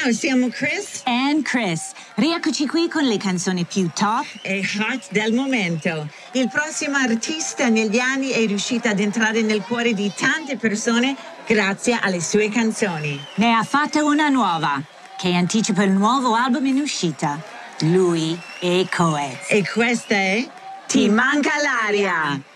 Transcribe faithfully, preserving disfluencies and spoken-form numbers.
Ciao, siamo Chris and Chris. Rieccoci qui con le canzoni più top e hot del momento. Il prossimo artista negli anni è riuscito ad entrare nel cuore di tante persone grazie alle sue canzoni. Ne ha fatta una nuova, che anticipa il nuovo album in uscita. Lui e Coez. E questa è Ti manca l'aria.